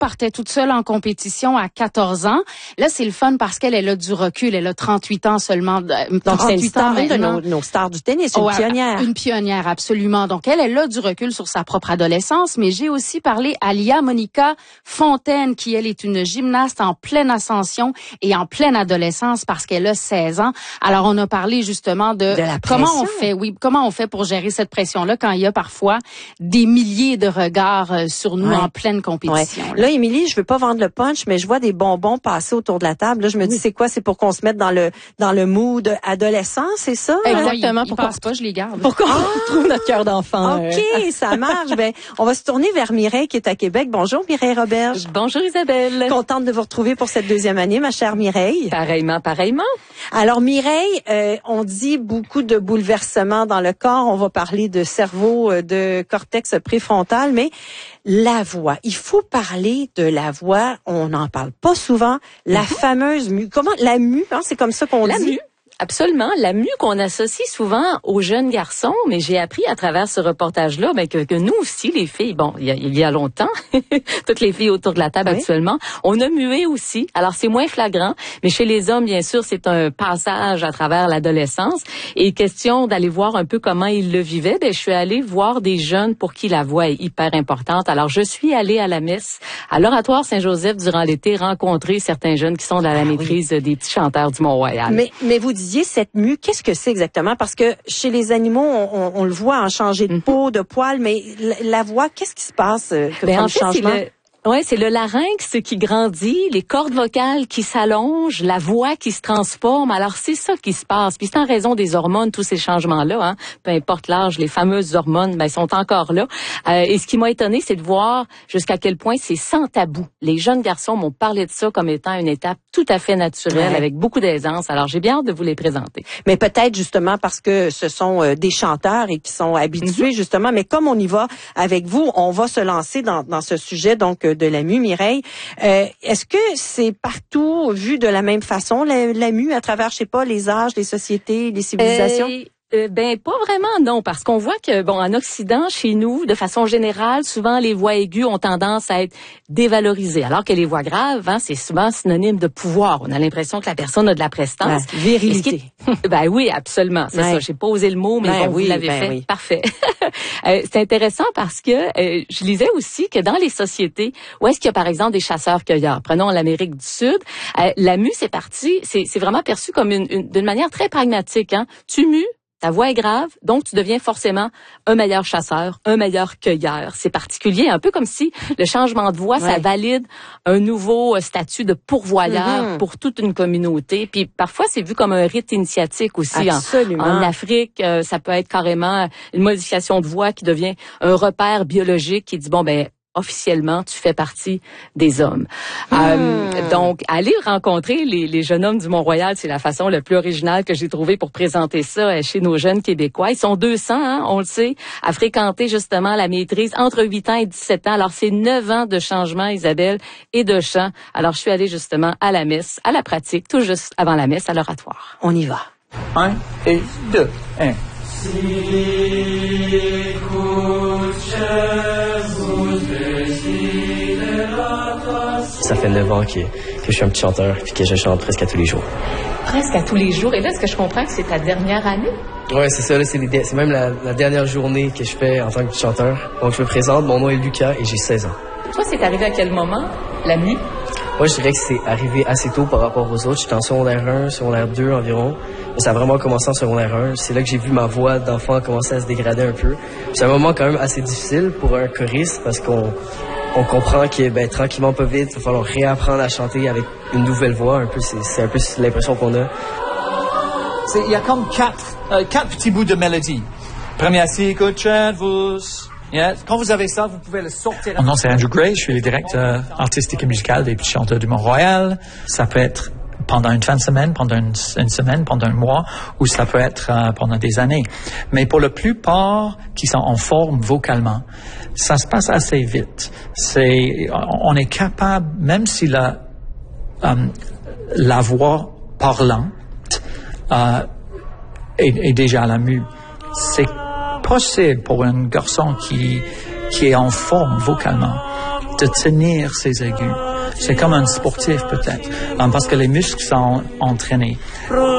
partait toute seule en compétition à 14 ans. Là, c'est le fun parce qu'elle a du recul. Elle a 38 ans seulement. Donc, c'est une de nos stars du tennis, une pionnière. Une pionnière, absolument. Donc, elle a du recul sur sa propre adolescence. Mais j'ai aussi parlé à Lia Monica Fontaine, qui, elle, est une gymnaste en pleine ascension et en pleine adolescence parce qu'elle a 16 ans. Alors, on a parlé justement de la comment on fait pour gérer cette pression-là quand il y a parfois des milliers de regards sur nous en pleine compétition. Là, Émilie, je veux pas vendre le punch, mais je vois des bonbons passer autour de la table. Là, je me dis, c'est quoi? C'est pour qu'on se mette dans le mood adolescent, c'est ça? Exactement. Ils passent pas, je les garde. Pour qu'on retrouve notre cœur d'enfant. OK, ça marche. Ben, on va se tourner vers Mireille qui est à Québec. Bonjour, Mireille Roberge. Bonjour, Isabelle. Contente de vous retrouver pour cette deuxième année, ma chère Mireille. Pareillement. Alors, Mireille, on dit beaucoup de bouleversements dans le corps. On va parler de cerveau, de cortex préfrontal, mais la voix. Il faut parler de la voix. On n'en parle pas souvent. La fameuse mue. Comment? La mue, hein, c'est comme ça qu'on dit? La mue. Absolument. La mue qu'on associe souvent aux jeunes garçons, mais j'ai appris à travers ce reportage-là que nous aussi, les filles, bon, il y a longtemps, toutes les filles autour de la table actuellement, on a mué aussi. Alors, c'est moins flagrant, mais chez les hommes, bien sûr, c'est un passage à travers l'adolescence. Et question d'aller voir un peu comment ils le vivaient, je suis allée voir des jeunes pour qui la voix est hyper importante. Alors, je suis allée à la messe, à l'Oratoire Saint-Joseph durant l'été, rencontrer certains jeunes qui sont dans la maîtrise des petits chanteurs du Mont-Royal. Mais vous disiez cette mue, qu'est-ce que c'est exactement? Parce que chez les animaux, on le voit en changer de peau, de poils, mais la voix, qu'est-ce qui se passe comme changement? Oui, c'est le larynx qui grandit, les cordes vocales qui s'allongent, la voix qui se transforme. Alors, c'est ça qui se passe. Puis c'est en raison des hormones, tous ces changements-là, hein. Peu importe l'âge, les fameuses hormones, sont encore là. Et ce qui m'a étonnée, c'est de voir jusqu'à quel point c'est sans tabou. Les jeunes garçons m'ont parlé de ça comme étant une étape tout à fait naturelle, avec beaucoup d'aisance. Alors, j'ai bien hâte de vous les présenter. Mais peut-être justement parce que ce sont des chanteurs et qui sont habitués, justement. Mais comme on y va avec vous, on va se lancer dans ce sujet, donc, de la mue, Mireille. Est-ce que c'est partout vu de la même façon, la mue, à travers, je sais pas, les âges, les sociétés, les civilisations? Pas vraiment, non, parce qu'on voit que, en Occident, chez nous, de façon générale, souvent les voix aiguës ont tendance à être dévalorisées, alors que les voix graves, c'est souvent synonyme de pouvoir. On a l'impression que la personne a de la prestance. Virilité. Oui, absolument, c'est ça. J'ai pas osé le mot, mais vous l'avez fait. Oui. Parfait. C'est intéressant parce que je lisais aussi que dans les sociétés où est-ce qu'il y a, par exemple, des chasseurs-cueilleurs, prenons l'Amérique du Sud, la mue, c'est vraiment perçu comme d'une manière très pragmatique, hein. Tu mues, ta voix est grave, donc tu deviens forcément un meilleur chasseur, un meilleur cueilleur. C'est particulier, un peu comme si le changement de voix, ça valide un nouveau statut de pourvoyeur pour toute une communauté. Puis parfois, c'est vu comme un rite initiatique aussi. En Afrique, ça peut être carrément une modification de voix qui devient un repère biologique qui dit, officiellement, tu fais partie des hommes. Donc, aller rencontrer les jeunes hommes du Mont-Royal, c'est la façon la plus originale que j'ai trouvée pour présenter ça chez nos jeunes Québécois. Ils sont 200, on le sait, à fréquenter justement la maîtrise entre 8 ans et 17 ans. Alors, c'est 9 ans de changement, Isabelle, et de chant. Alors, je suis allée justement à la messe, à la pratique, tout juste avant la messe, à l'oratoire. On y va. 1 et 2, 1. Ça fait 9 ans que je suis un petit chanteur et que je chante presque à tous les jours. Presque à tous les jours. Et là, est-ce que je comprends que c'est ta dernière année? Ouais, c'est ça. Là, c'est même la dernière journée que je fais en tant que chanteur. Donc, je me présente. Mon nom est Lucas et j'ai 16 ans. Toi, c'est arrivé à quel moment, la mue? Moi, je dirais que c'est arrivé assez tôt par rapport aux autres. J'étais en secondaire 1, secondaire 2 environ. Mais ça a vraiment commencé en secondaire 1. C'est là que j'ai vu ma voix d'enfant commencer à se dégrader un peu. C'est un moment quand même assez difficile pour un choriste parce qu'on comprend que tranquillement, pas vite, il va falloir réapprendre à chanter avec une nouvelle voix. Un peu, c'est un peu l'impression qu'on a. Il y a comme quatre petits bouts de mélodie. Premier assis, good chat, vous. Yeah. Quand vous avez ça, vous pouvez le sortir. Mon nom, c'est Andrew Gray. Je suis le directeur artistique et musical des Petits Chanteurs du Mont-Royal. Ça peut être pendant une fin de semaine, pendant une semaine, pendant un mois, ou ça peut être pendant des années. Mais pour la plupart qui sont en forme vocalement, ça se passe assez vite. On est capable, même si la voix parlante est déjà à la mue, c'est possible pour un garçon qui est en forme vocalement de tenir ses aigus. C'est comme un sportif peut-être, parce que les muscles sont entraînés.